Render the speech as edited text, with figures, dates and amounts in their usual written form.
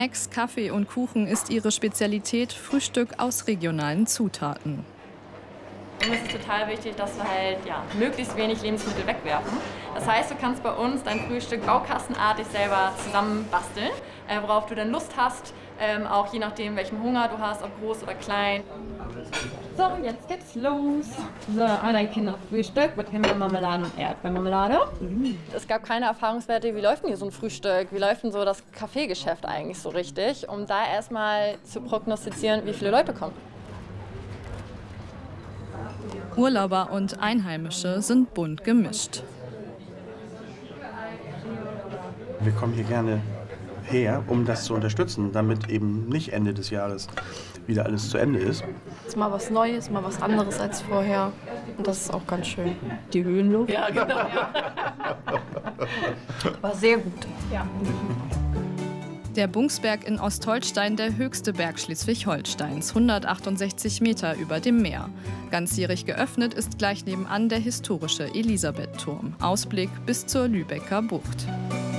Snacks, Kaffee und Kuchen ist ihre Spezialität, Frühstück aus regionalen Zutaten. Uns ist es total wichtig, dass wir halt möglichst wenig Lebensmittel wegwerfen. Das heißt, du kannst bei uns dein Frühstück baukastenartig selber zusammen basteln, worauf du dann Lust hast, auch je nachdem, welchen Hunger du hast, ob groß oder klein. So, jetzt geht's los. So, ein Kinderfrühstück mit Himbeermarmelade und Erdbeermarmelade. Es gab keine Erfahrungswerte, wie läuft denn hier so ein Frühstück, wie läuft denn so das Kaffeegeschäft eigentlich so richtig, um da erstmal zu prognostizieren, wie viele Leute kommen. Urlauber und Einheimische sind bunt gemischt. Wir kommen hier gerne her, um das zu unterstützen, damit eben nicht Ende des Jahres wieder alles zu Ende ist. Ist mal was Neues, mal was anderes als vorher. Und das ist auch ganz schön. Die Höhenluft. Ja, genau. War sehr gut. Ja. Der Bungsberg in Ostholstein, der höchste Berg Schleswig-Holsteins, 168 Meter über dem Meer. Ganzjährig geöffnet ist gleich nebenan der historische Elisabethturm. Ausblick bis zur Lübecker Bucht.